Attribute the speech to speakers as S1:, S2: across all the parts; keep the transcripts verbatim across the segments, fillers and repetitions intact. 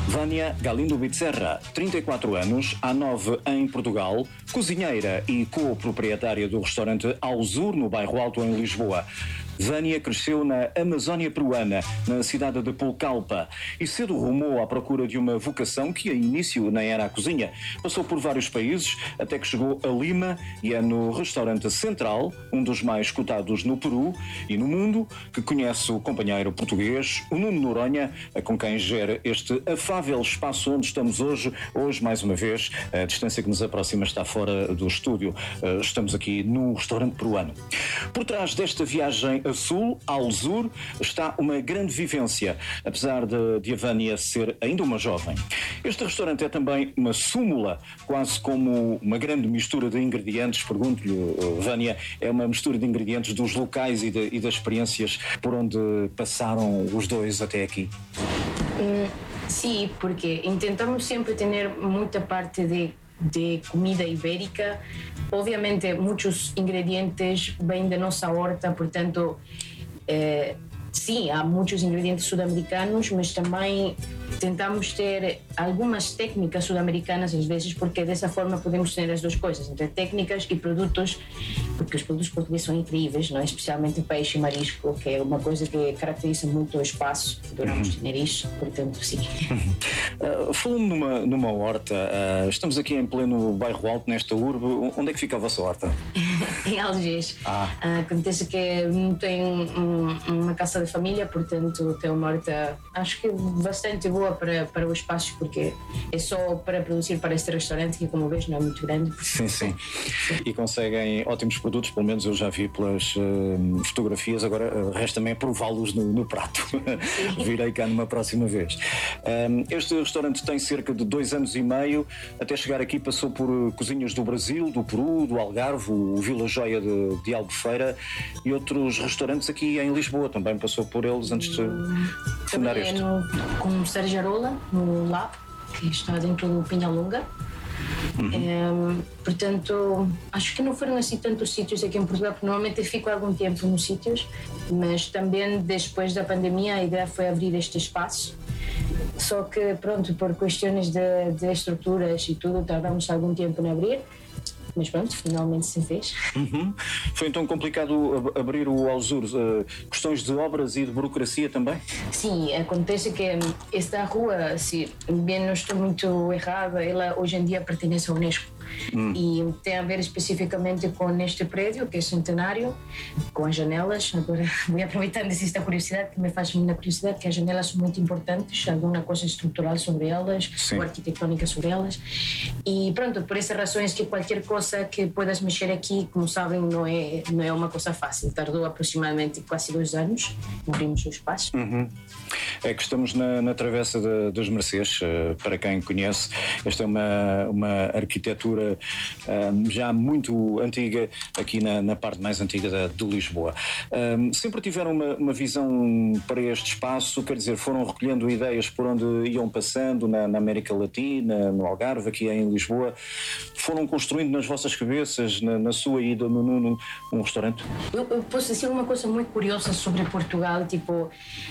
S1: Vânia Galindo Bezerra, trinta e quatro anos, há nove em Portugal, cozinheira e co-proprietária do restaurante Alzur, no bairro Alto, em Lisboa. Vânia cresceu na Amazónia peruana, na cidade de Pucallpa, e cedo rumou à procura de uma vocação que a início nem era a cozinha. Passou por vários países, até que chegou a Lima, e é no restaurante Central, um dos mais cotados no Peru e no mundo, que conhece o companheiro português, o Nuno Noronha, com quem gera este afável espaço onde estamos hoje. Hoje, mais uma vez, a distância que nos aproxima está fora do estúdio. Estamos aqui num restaurante peruano. Por trás desta viagem a sul, Alzur, está uma grande vivência, apesar de, de a Vânia ser ainda uma jovem. Este restaurante é também uma súmula, quase como uma grande mistura de ingredientes. Pergunto-lhe, Vânia, é uma mistura de ingredientes dos locais e, de, e das experiências por onde passaram os dois até aqui?
S2: Hum, sim, porque tentamos sempre ter muita parte de de comida ibérica. Obviamente muitos ingredientes vêm da nossa horta, portanto eh, sim, há muitos ingredientes sul-americanos, mas também tentamos ter algumas técnicas sul-americanas às vezes, porque dessa forma podemos ter as duas coisas, entre técnicas e produtos, porque os produtos portugueses são incríveis, não é? Especialmente peixe e marisco, que é uma coisa que caracteriza muito o espaço. Adoramos ter isso, portanto sim.
S1: Uh, falando numa, numa horta, uh, estamos aqui em pleno bairro Alto, nesta urbe. Onde é que fica a vossa horta?
S2: Em Algés. Ah. Uh, acontece que não tem um, uma casa de família, portanto tem uma horta, acho que bastante boa para, para o espaço, porque é só para produzir para este restaurante, que como vês não é muito grande.
S1: Sim, sim. E conseguem ótimos produtos, pelo menos eu já vi pelas uh, fotografias. Agora uh, resta também prová-los no, no prato. Virei cá numa próxima vez. Um, este restaurante tem cerca de dois anos e meio. Até chegar aqui passou por cozinhas do Brasil, do Peru, do Algarve, o Vila Joia de, de Albufeira e outros restaurantes aqui em Lisboa. Também passou por eles antes de fundar este.
S2: No, com o Sérgio Arola, no Lab, que está dentro do Pinhalonga. Uhum. É, portanto, acho que não foram assim tantos sítios aqui em Portugal, porque normalmente fico algum tempo nos sítios, mas também depois da pandemia a ideia foi abrir este espaço. Só que, pronto, por questões de, de estruturas e tudo, tardamos algum tempo em abrir. Mas pronto, finalmente se fez.
S1: Uhum. Foi então complicado abrir o Alzur? Uh, questões de obras e de burocracia também?
S2: Sim, acontece que esta rua, se bem não estou muito errada, ela hoje em dia pertence à Unesco. Hum. E tem a ver especificamente com este prédio, que é centenário, com as janelas. Agora vou aproveitando esta curiosidade, que me faz muita curiosidade, que as janelas são muito importantes, alguma coisa estrutural sobre elas, sim, ou arquitetônica sobre elas. E pronto, por essas razões que qualquer coisa que puedas mexer aqui, como sabem, não é, não é uma coisa fácil. Tardou aproximadamente quase dois anos, abrimos o espaço.
S1: Uhum. É que estamos na, na Travessa de, das Mercês, uh, para quem conhece. Esta é uma, uma arquitetura um, já muito antiga, aqui na, na parte mais antiga da, de Lisboa. Um, sempre tiveram uma, uma visão para este espaço, quer dizer, foram recolhendo ideias por onde iam passando, na, na América Latina, no Algarve, aqui em Lisboa, foram construindo nas vossas cabeças, na, na sua ida no, no, no, num restaurante?
S2: Eu, eu posso dizer uma coisa muito curiosa sobre Portugal, tipo,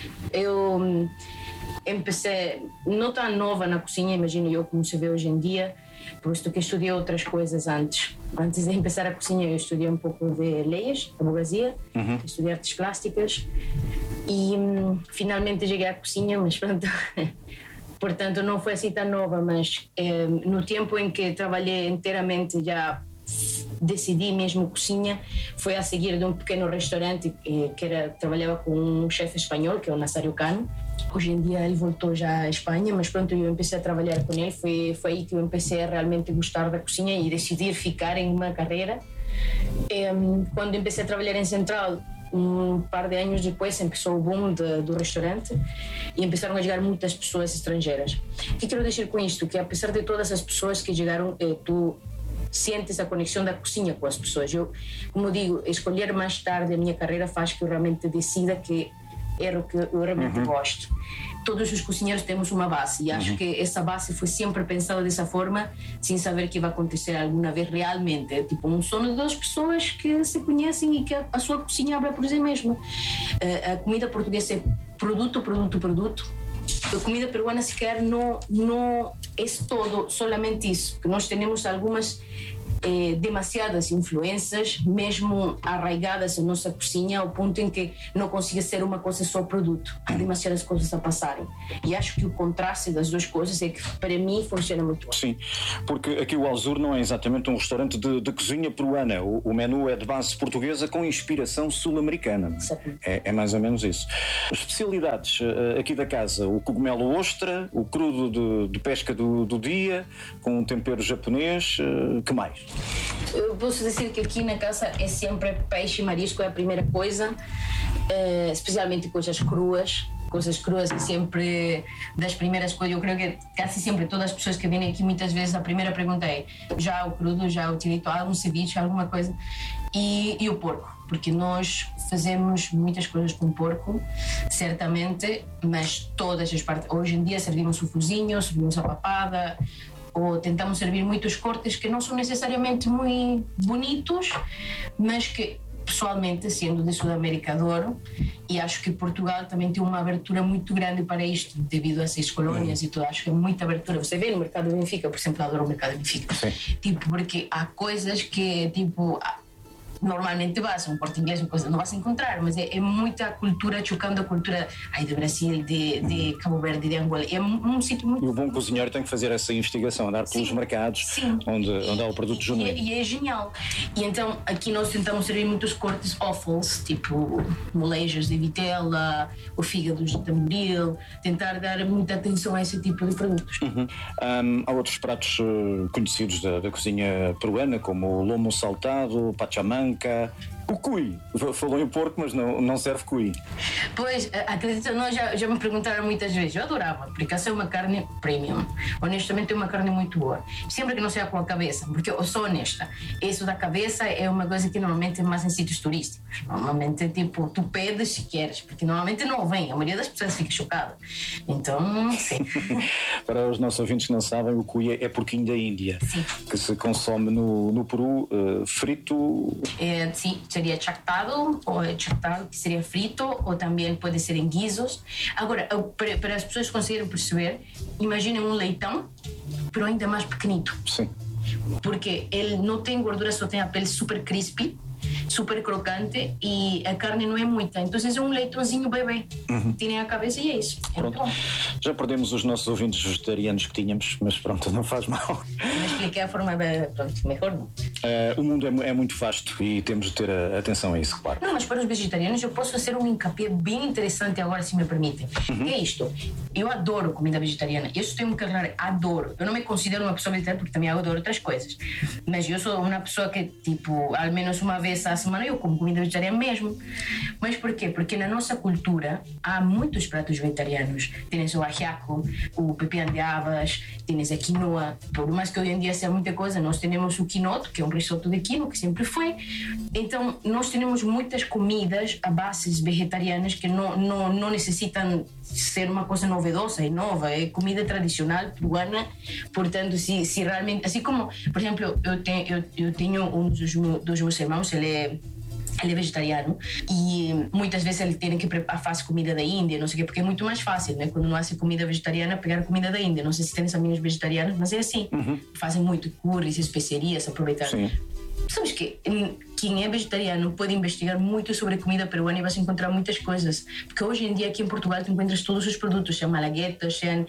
S2: eu empecei, não tão nova na cozinha, imagino eu, como se vê hoje em dia, posto que estudei outras coisas antes. Antes de começar a cozinha, eu estudei um pouco de leis, advocacia, uhum. estudei artes plásticas e hum, finalmente cheguei à cozinha, mas pronto, portanto não foi assim tão nova, mas eh, no tempo em que trabalhei inteiramente já decidi mesmo cozinha, foi a seguir de um pequeno restaurante que era, trabalhava com um chefe espanhol, que é o Nazário Cano. Hoje em dia ele voltou já à Espanha, mas pronto, eu comecei a trabalhar com ele, foi, foi aí que eu comecei a realmente gostar da cozinha e decidir ficar em uma carreira. E, quando comecei a trabalhar em Central, um par de anos depois começou o boom de, do restaurante e começaram a chegar muitas pessoas estrangeiras. O que quero dizer com isto? Que apesar de todas as pessoas que chegaram, eh, tu sentes a conexão da cozinha com as pessoas. Eu, como digo, escolher mais tarde a minha carreira faz que eu realmente decida que era o que eu realmente uhum. gosto. Todos os cozinheiros temos uma base e acho uhum. que essa base foi sempre pensada dessa forma, sem saber que vai acontecer alguma vez realmente. É tipo um sonho de duas pessoas que se conhecem e que a, a sua cozinha abre por si mesma. A, a comida portuguesa é produto, produto, produto. a comida peruana sequer não, não é todo solamente isso, que nós temos algumas eh, demasiadas influências, mesmo arraigadas na nossa cozinha, ao ponto em que não consiga ser uma coisa só produto. Há demasiadas coisas a passarem. E acho que o contraste das duas coisas é que, para mim, funciona muito bem.
S1: Sim, porque aqui o Alzur não é exatamente um restaurante de, de cozinha peruana. O, o menu é de base portuguesa com inspiração sul-americana. É, é mais ou menos isso. Especialidades uh, aqui da casa: o cogumelo ostra, o crudo de, de pesca do, do dia, com um tempero japonês. Uh, que mais?
S2: Eu posso dizer que aqui na casa é sempre peixe e marisco, é a primeira coisa, uh, especialmente coisas cruas. Coisas cruas é sempre das primeiras coisas. Eu creio que quase sempre todas as pessoas que vêm aqui, muitas vezes a primeira pergunta é: já o crudo, já utilizou algum ceviche, alguma coisa? E, e o porco, porque nós fazemos muitas coisas com porco, certamente, mas todas as partes. Hoje em dia servimos o cozinho, servimos a papada, ou tentamos servir muitos cortes que não são necessariamente muito bonitos, mas que, pessoalmente, sendo de Sudamérica, adoro, e acho que Portugal também tem uma abertura muito grande para isto, devido a essas colónias e tudo. Acho que é muita abertura. Você vê no mercado de Benfica, por exemplo, adoro o mercado de Benfica. Sim. Tipo, porque há coisas que, tipo, normalmente vas a um Corte Inglês, uma coisa não vas a encontrar, mas é, é muita cultura, chocando a cultura aí do Brasil, de, de Cabo Verde, de Angola. É um, um sítio muito...
S1: E o bom cozinheiro tem que fazer essa investigação, andar pelos Sim. mercados onde, onde há o produto genuíno.
S2: E, e é genial. E então aqui nós tentamos servir muitos cortes offals, tipo molejas de vitela, o fígado de tamboril, tentar dar muita atenção a esse tipo de produtos.
S1: Uhum. Um, há outros pratos uh, conhecidos da, da cozinha peruana, como o lomo saltado, pachamanca, o cuy. Falou em porco, mas não, não serve cuy.
S2: Pois, acredito, não, já, já me perguntaram muitas vezes. Eu adorava, porque essa é uma carne premium. Honestamente, é uma carne muito boa. Sempre que não seja com a cabeça, porque eu sou honesta. Isso da cabeça é uma coisa que normalmente é mais em sítios turísticos. Normalmente, tipo, tu pedes se queres, porque normalmente não vem. A maioria das pessoas fica chocada. Então, sim.
S1: Para os nossos ouvintes que não sabem, o cuy é porquinho da Índia.
S2: Sim.
S1: Que se consome no, no Peru, uh, frito.
S2: É, sim, seria chactado, ou chactado, que seria frito, ou também pode ser em guisos. Agora, para, para as pessoas conseguirem perceber, imaginem um leitão, pero ainda mais pequenito.
S1: Sim.
S2: Porque ele não tem gordura, só tem a pele super crispy, super crocante, e a carne não é muita. Então é um leitãozinho bebê. Uhum. Tem a cabeça e é isso. É
S1: muito bom. Já perdemos os nossos ouvintes vegetarianos que tínhamos, mas pronto, não faz mal.
S2: Mas expliquei a forma de, pronto, melhor não.
S1: Uh, o mundo é, é muito vasto e temos de ter a, atenção a isso, claro.
S2: Não, mas para os vegetarianos eu posso fazer um encapé bem interessante agora, se me permitem. Uhum. Que é isto. Eu adoro comida vegetariana. Isso tenho que aclarar, adoro. Eu não me considero uma pessoa vegetariana porque também adoro outras coisas. Mas eu sou uma pessoa que, tipo, ao menos uma vez à semana eu como comida vegetariana mesmo. Mas por quê? Porque na nossa cultura há muitos pratos vegetarianos. Tens o ajiaco, o pepián de habas, tens a quinoa. Por mais que hoje em dia seja muita coisa, nós temos o quinoto, que é um risoto de quinoa, que sempre foi. Então, nós temos muitas comidas a bases vegetarianas que não, não, não necessitam ser uma coisa novedosa e nova. É comida tradicional peruana. Portanto, se, se realmente... Assim como, por exemplo, eu tenho, eu, eu tenho um dos, dos meus irmãos, ele é ele é vegetariano e muitas vezes ele tem que preparar, faz comida da Índia, não sei o quê, porque é muito mais fácil, né? Quando não há comida vegetariana, pegar comida da Índia. Não sei se tem amigos vegetarianos, mas é assim. Uhum. Fazem muito curries, especiarias, aproveitar. Sim. Sabes que quem é vegetariano pode investigar muito sobre a comida peruana e vai encontrar muitas coisas. Porque hoje em dia aqui em Portugal tu encontras todos os produtos, sejam malaguetas, sejam,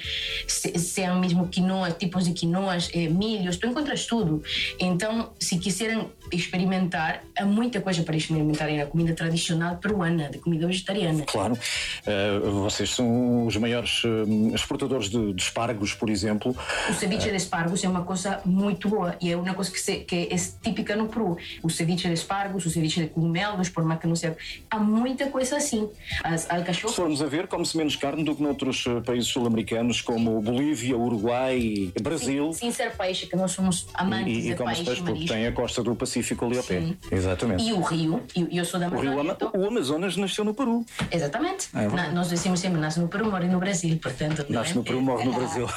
S2: sejam mesmo quinoa, tipos de quinoas, eh, milhos, tu encontras tudo. Então, se quiserem experimentar, há muita coisa para experimentarem na comida tradicional peruana, de comida vegetariana.
S1: Claro. Uh, vocês são os maiores uh, exportadores de, de espargos, por exemplo.
S2: O ceviche uh... de espargos é uma coisa muito boa e é uma coisa que, se, que é típica no Peru. O ceviche de espargos, o ceviche de cogumelos, por mais que não seja. Há muita coisa assim. As alcachofas.
S1: Se formos a ver, come-se menos carne do que noutros países sul-americanos, como Bolívia, Uruguai, Brasil.
S2: Sim, sem ser peixe, que nós somos amantes
S1: e,
S2: de
S1: e
S2: peixe.
S1: peixe porque tem a costa do Pacífico ali ao pé. Exatamente.
S2: E o rio, e eu sou da Amazônia.
S1: O, rio,
S2: então...
S1: o Amazonas nasceu no Peru.
S2: Exatamente.
S1: É
S2: Na, nós decimos sempre, nasce no Peru, morre no Brasil, portanto...
S1: Nasce no Peru, morre no Brasil.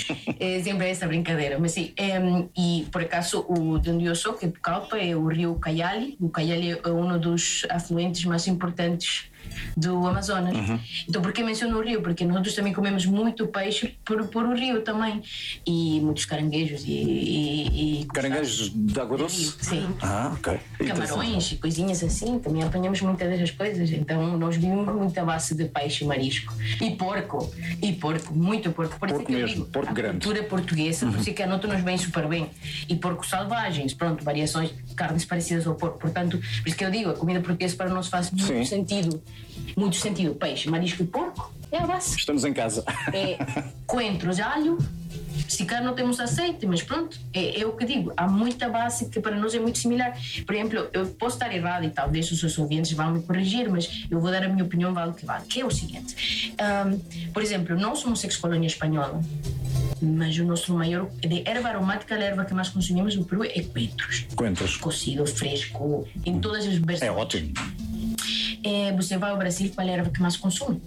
S2: É sempre essa brincadeira. Mas sim, é, e por acaso, o de onde eu sou, que é Pucallpa, é o rio Cayali. O Cayali é um dos afluentes mais importantes do Amazonas. Uhum. Então, por que menciono o rio? Porque nós também comemos muito peixe por, por o rio também. E muitos caranguejos e... e, e
S1: caranguejos de água doce?
S2: Sim.
S1: Ah, ok.
S2: Camarões e coisinhas assim, também apanhamos muitas dessas coisas. Então, nós vimos muita base de peixe e marisco. E porco. E porco, muito porco. Por
S1: porco
S2: isso que
S1: mesmo,
S2: eu digo,
S1: porco
S2: a
S1: grande.
S2: cultura portuguesa,
S1: Uhum.
S2: por isso que a nota nos vem super bem. E porcos selvagens, pronto, variações, carnes parecidas ao porco. Portanto, por isso que eu digo, a comida portuguesa para nós faz muito Sim. sentido. Muito sentido. Peixe, marisco e porco é a base.
S1: Estamos em casa.
S2: É coentros, alho. Se cá não temos azeite, mas pronto, é, é o que digo, há muita base que para nós é muito similar. Por exemplo, eu posso estar errado e talvez os seus ouvintes vão me corrigir, mas eu vou dar a minha opinião, vale que vale, que é o seguinte. Um, por exemplo, nós somos ex-colônia espanhola, mas o nosso maior, de erva aromática, a erva que mais consumimos no Peru é coentros.
S1: Coentros.
S2: Cocido, fresco, em todas as versões.
S1: É ótimo.
S2: É, você vai ao Brasil, qual é a erva que mais consome?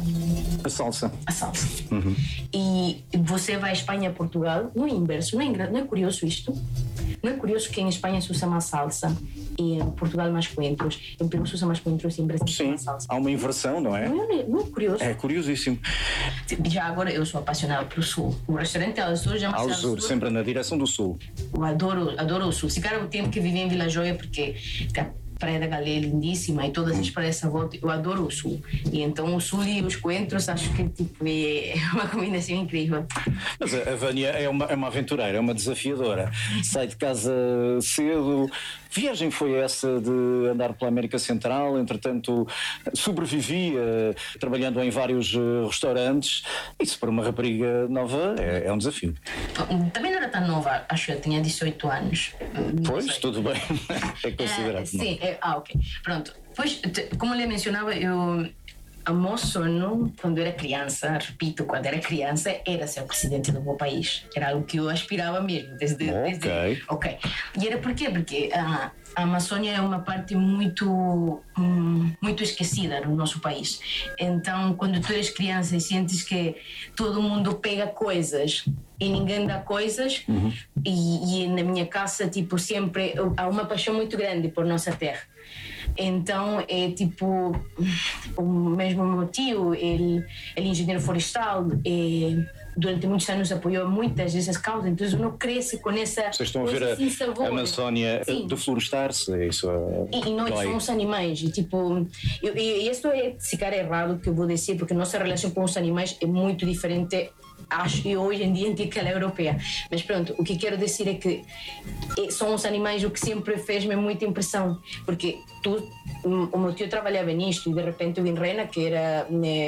S1: A salsa.
S2: A salsa.
S1: Uhum.
S2: E você vai à Espanha, Portugal, não é inverso, não é, não é curioso isto? Não é curioso que em Espanha se usa mais salsa e em Portugal mais coentros, em Peru se usa mais coentros e em Brasil
S1: Sim,
S2: mais salsa?
S1: há uma inversão, não é?
S2: Não é, não é curioso?
S1: É curiosíssimo.
S2: Já agora eu sou apaixonada pelo Sul. O restaurante Alzur já
S1: Alzur, Sul, sempre na direção do Sul.
S2: Eu adoro, adoro o Sul. Se calhar o tempo que vivi em Vila Joia, porque a Praia da Galéia é lindíssima e todas as praias à volta, eu adoro o Sul. E então o Sul e os coentros acho que tipo, é uma combinação incrível.
S1: Mas a Vânia é uma, é uma aventureira, é uma desafiadora. Sai de casa cedo. Viagem foi essa de andar pela América Central, entretanto sobrevivia trabalhando em vários restaurantes. Isso para uma rapariga nova é, é um desafio.
S2: Também não era tão nova, acho que eu tinha dezoito anos.
S1: Pois, tudo bem, é considerado.
S2: É, sim, é, ah, ok. Pronto. Pois, como lhe mencionava, eu... O meu sonho, quando era criança, repito, quando era criança, era ser o presidente do meu país. Era algo que eu aspirava mesmo, desde...
S1: Ok.
S2: Desde, ok. E era por quê? Porque a, a Amazônia é uma parte muito, muito esquecida no nosso país. Então, quando tu eres criança e sentes que todo mundo pega coisas e ninguém dá coisas, uhum. e, e na minha casa, tipo, sempre há uma paixão muito grande por nossa terra. Então é tipo o mesmo meu tio, ele, ele é engenheiro florestal, e durante muitos anos apoiou muitas dessas causas, então uno cresce com essa...
S1: Vocês estão a ver a, a Amazónia deflorestar-se, é isso?
S2: E, e nós dói. Somos animais, e tipo, eu, e isso é, se calhar é errado que eu vou dizer, porque nossa relação com os animais é muito diferente, acho que hoje em dia, que ela é europeia. Mas pronto, o que quero dizer é que são os animais o que sempre fez-me muita impressão, porque tu, o meu tio trabalhava nisto e de repente eu em Rena, que era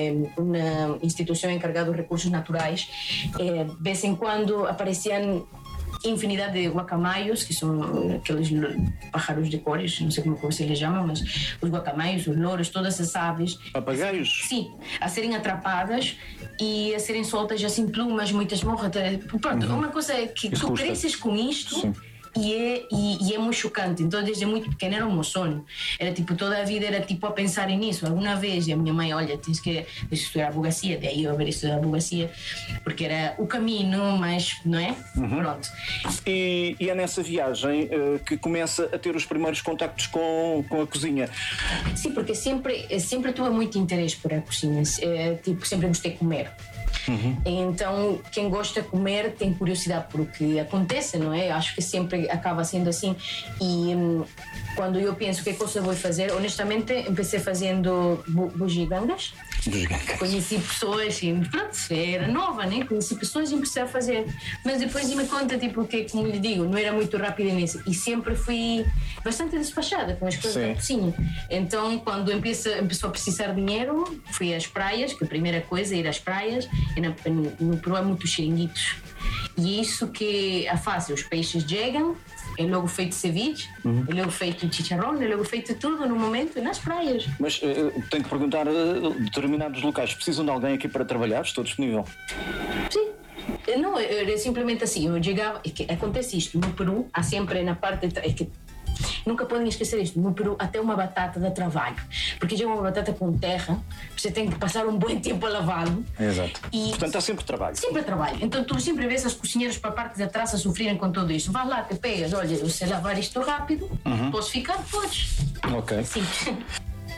S2: uma instituição encarregada dos recursos naturais, eh, de vez em quando apareciam infinidade de guacamayos, que são aqueles pájaros de cores, não sei como se lhes chama, mas os guacamayos, os louros, todas as aves.
S1: Papagaios?
S2: Sim, a serem atrapadas e a serem soltas assim plumas, muitas morras. Pronto, uhum. Uma coisa é que Isso tu custa. Cresces com isto. Sim. E é, e, e é muito chocante. Então desde muito pequena era o meu sonho, era tipo, toda a vida era tipo a pensar nisso. Alguma vez a minha mãe, olha, tens que estudar advocacia, daí eu haver estudado advocacia, porque era o caminho, mas não é? Uhum. Pronto.
S1: E, e é nessa viagem uh, que começa a ter os primeiros contactos com, com a cozinha?
S2: Sim, porque sempre, sempre tive muito interesse por a cozinha, é, tipo, sempre gostei de comer. Uhum. Então quem gosta de comer tem curiosidade por o que acontece, não é? Acho que sempre acaba sendo assim. E hum, quando eu penso que coisa vou fazer, honestamente empecei fazendo bu- bugigangas. Conheci pessoas e pronto, era nova, né? Conheci pessoas e empecei a fazer, mas depois me conta tipo que, como lhe digo, não era muito rápida nisso e sempre fui bastante despachada com as coisas Sim. da cozinha. Então quando empieza, começou a precisar de dinheiro, fui às praias, que a primeira coisa é ir às praias, e na, no Peru há muitos chiringuitos e isso que a fase, os peixes chegam, é logo feito ceviche, uhum. é logo feito chicharrón, é logo feito tudo no momento nas praias.
S1: Mas uh, tenho que perguntar, uh, determinados locais precisam de alguém aqui para trabalhar? Estou disponível?
S2: Sim. Não, é simplesmente assim, eu chegava, é que acontece isto, no Peru há sempre na parte, é que nunca podem esquecer isto, no Peru até uma batata dá trabalho, porque já uma batata com terra, você tem que passar um bom tempo a lavá-lo.
S1: Exato. E portanto há sempre trabalho.
S2: Sempre trabalho. Então tu sempre vês as cozinheiras para a parte de atrás a sofrerem com tudo isto. Vai lá, te pegas, olha, eu sei lavar isto rápido, uhum. Posso ficar? Podes.
S1: Ok.
S2: Sim.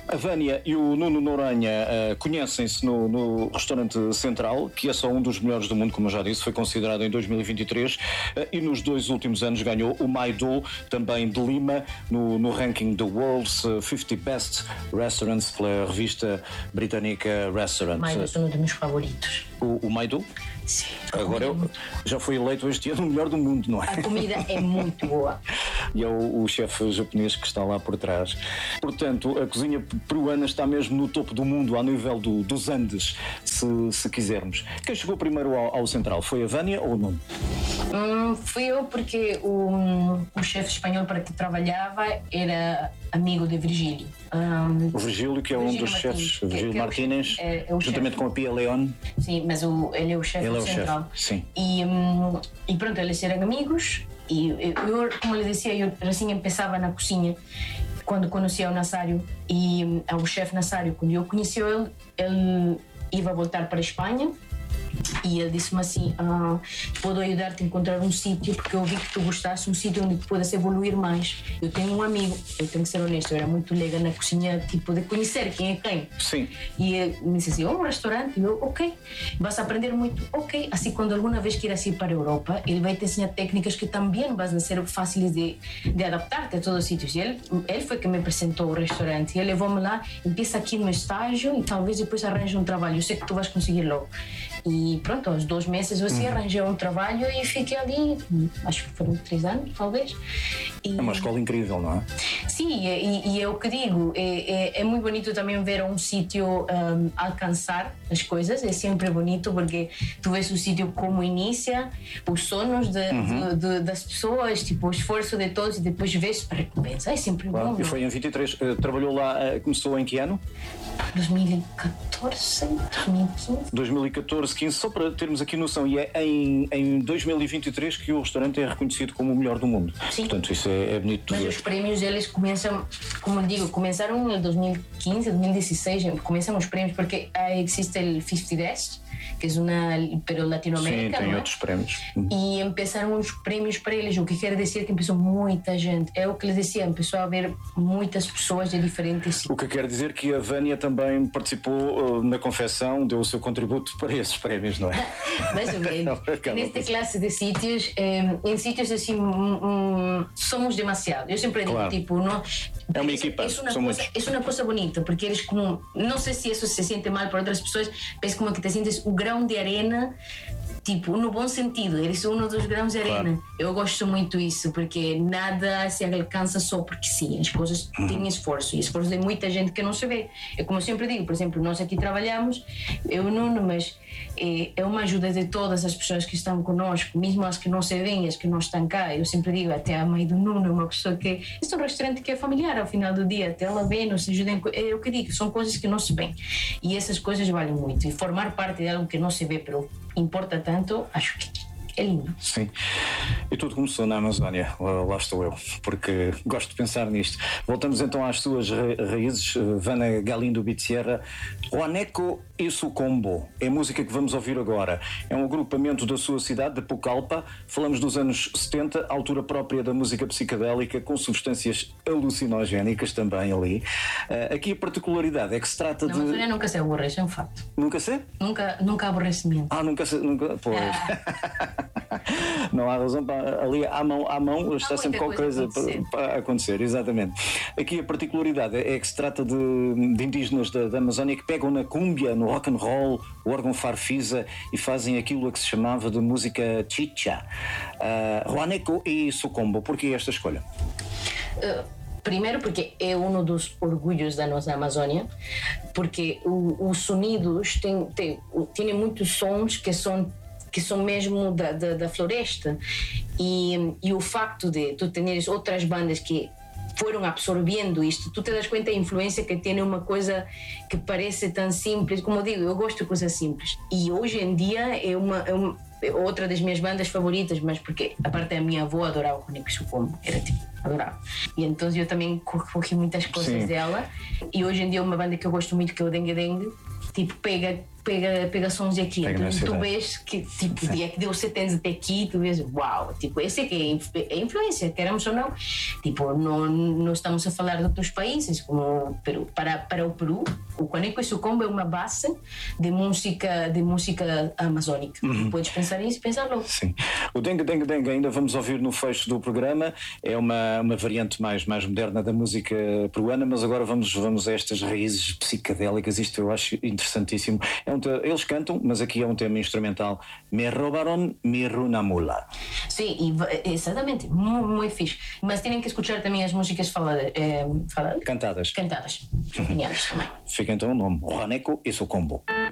S1: A Vânia e o Nuno Noronha uh, conhecem-se no, no Restaurante Central, que é só um dos melhores do mundo, como eu já disse, foi considerado em dois mil e vinte e três uh, e nos dois últimos anos ganhou o Maido, também de Lima, no, no ranking The World's cinquenta Best Restaurants pela revista britânica Restaurant.
S2: Maido é um dos meus favoritos.
S1: O, o Maido?
S2: Sim.
S1: Agora eu, já foi eleito este ano o melhor do mundo, não é?
S2: A comida é muito boa.
S1: E é o, o chefe japonês que está lá por trás. Portanto, a cozinha peruana está mesmo no topo do mundo, ao nível do, dos Andes, se, se quisermos. Quem chegou primeiro ao, ao Central? Foi a Vânia ou o Nuno?
S2: Hum, fui eu porque o, o chefe espanhol para que trabalhava era amigo de Virgílio. Um,
S1: o Virgílio, que é um dos chefes, Virgílio Martínez, é, é juntamente chefe. Com a Pia León.
S2: Sim, mas o, ele é o chefe do Central.
S1: Sim.
S2: E, um, e pronto, eles eram amigos. E eu, como lhe dizia, eu assim começava na cozinha quando conhecia o Nazário e um, o chefe Nazário, quando eu conheci ele, ele ia voltar para a Espanha. E ele disse-me assim, ah, posso ajudar-te a encontrar um sítio porque eu vi que tu gostaste, um sítio onde tu podes evoluir mais. Eu tenho um amigo, eu tenho que ser honesto, eu era muito leiga na cozinha, tipo de conhecer quem é quem.
S1: Sim.
S2: E ele me disse assim, oh, um restaurante? E eu, ok, vas a aprender muito, ok. Assim, quando alguma vez queiras ir para a Europa, ele vai te ensinar técnicas que também vão ser fáceis de, de adaptar-te a todos os sítios. E ele, ele foi que me apresentou o restaurante e ele levou-me lá, empieza aqui no estágio e talvez depois arranje um trabalho, eu sei que tu vais conseguir logo. E pronto, aos dois meses eu assim uhum. arranjei um trabalho e fiquei ali, acho que foram três anos, talvez. E...
S1: É uma escola incrível, não é?
S2: Sim, e, e é o que digo, é, é, é muito bonito também ver um sítio um, alcançar as coisas, é sempre bonito porque tu vês o sítio como inicia, os sonhos de, uhum. de, de, das pessoas, tipo, o esforço de todos e depois vês a recompensa, é sempre
S1: claro.
S2: bom.
S1: E foi em vinte e três, uh, trabalhou lá, uh, começou em que ano?
S2: dois mil e catorze, dois mil e quinze.
S1: dois mil e catorze, quinze, só para termos aqui noção, e é em, em dois mil e vinte e três que o restaurante é reconhecido como o melhor do mundo.
S2: Sim.
S1: Portanto, isso é, é bonito de
S2: Mas
S1: ver.
S2: os prémios eles começam, como digo, começaram em dois mil e quinze, dois mil e dezesseis, começam os prémios porque existe o cinquenta Best, que é uma, pero Latinoamérica.
S1: Sim, tem
S2: não é?
S1: outros prémios.
S2: E começaram os prémios para eles, o que quer dizer que começou muita gente. É o que lhes dizia, começou a haver muitas pessoas de diferentes.
S1: O que quer dizer que a Vânia também participou uh, na confecção, deu o seu contributo para esses prémios, não é?
S2: Mais ou menos. Nesta classe de sítios, eh, em sítios assim, um, um, somos demasiado. Eu sempre digo, claro. tipo, não.
S1: É uma equipa,
S2: é uma, coisa, é uma coisa bonita, porque eles como, não sei se isso se sente mal para outras pessoas, mas como que te sentes o grão de arena, tipo, no bom sentido, eles são um dos grãos de arena. Claro. Eu gosto muito disso, porque nada se alcança só porque sim, as coisas uhum. têm esforço, e esforço de muita gente que não se vê. É como eu sempre digo, por exemplo, nós aqui trabalhamos, eu não, mas é, é uma ajuda de todas as pessoas que estão conosco, mesmo as que não se veem, as que não estão cá. Eu sempre digo, até a mãe do Nuno, uma pessoa que, este é um restaurante que é familiar ao final do dia, até ela vem, nos ajuda, é o que digo, são coisas que não se veem, e essas coisas valem muito, e formar parte de algo que não se vê, pero importa tanto, acho que é lindo.
S1: Sim. E tudo começou na Amazónia, lá, lá estou eu, porque gosto de pensar nisto. Voltamos então às suas ra- raízes, Vânia Galindo Bitsierra. Huaneco e Sucombo é a música que vamos ouvir agora. É um agrupamento da sua cidade, de Pucallpa. Falamos dos anos setenta, altura própria da música psicadélica, com substâncias alucinogénicas também ali. Uh, aqui a particularidade é que se trata
S2: na
S1: de...
S2: Na Amazónia nunca se aborrece, é um facto.
S1: Nunca se?
S2: Nunca, nunca aborrecimento.
S1: Ah, nunca se... Nunca... Pois... Ah. Não há razão para ali à mão, à mão está há sempre qualquer coisa, coisa para, para acontecer, exatamente. Aqui a particularidade é que se trata de, de indígenas da, da Amazónia que pegam na cúmbia, no rock and roll, o órgão farfisa e fazem aquilo a que se chamava de música chicha. Uh, Huaneco e Sucombo, porquê esta escolha?
S2: Uh... Primeiro porque é um dos orgulhos da nossa Amazônia, porque os sonidos têm, têm, têm muitos sons que são que são mesmo da, da, da floresta, e, e o facto de tu teres outras bandas que foram absorvendo isto, tu te das conta da influência que tem uma coisa que parece tão simples, como eu digo, eu gosto de coisas simples, e hoje em dia é uma, é uma outra das minhas bandas favoritas, mas porque a parte da minha avó adorava o Huaneco e Sucombo, era tipo, adorava, e então eu também corri muitas coisas Sim. dela, e hoje em dia é uma banda que eu gosto muito, que é o Dengue Dengue, tipo, pega pega, pega sons de aqui.
S1: Pega
S2: Tu, tu vês que tipo, de é que deu setenta até aqui, tu vês, uau, tipo, esse é que é inf- é influência, queremos ou não. Tipo, não, não estamos a falar de outros países, como o Peru. Para, para o Peru, o Coneco e Sucombo é uma base de música, de música amazónica.
S1: Uhum.
S2: Podes pensar nisso, pensar logo.
S1: Sim. O Dengue Dengue Dengue ainda vamos ouvir no fecho do programa, é uma, uma variante mais, mais moderna da música peruana, mas agora vamos, vamos a estas raízes psicadélicas, isto eu acho interessantíssimo. É um te- eles cantam, mas aqui é um tema instrumental. Me roubaron mi runamula.
S2: Sim, e, va- exatamente, muito, muito fixe. Mas têm que escutar também as músicas faladas, eh, faladas?
S1: Cantadas.
S2: Cantadas, opiniões também.
S1: Fica então o nome, Coneco e Sucombo.